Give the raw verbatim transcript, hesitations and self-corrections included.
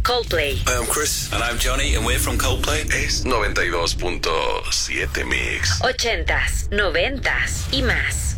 Coldplay. Hi, I'm Chris. And I'm Johnny, and we're from Coldplay. Es noventa y dos punto siete Mix. Ochentas, noventas y más.